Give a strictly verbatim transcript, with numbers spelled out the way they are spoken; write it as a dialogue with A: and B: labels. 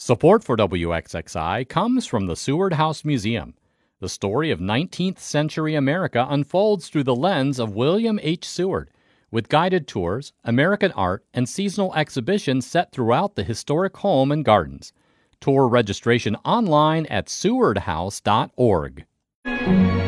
A: Support for W X X I comes from the Seward House Museum. The story of nineteenth century America unfolds through the lens of William H. Seward, with guided tours, American art, and seasonal exhibitions set throughout the historic home and gardens. Tour registration online at seward house dot org.